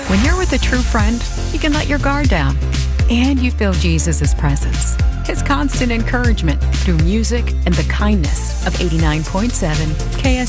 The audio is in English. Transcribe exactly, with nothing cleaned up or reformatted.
When you're with a true friend, you can let your guard down, and you feel Jesus' presence, His constant encouragement through music and the kindness of eighty-nine point seven K S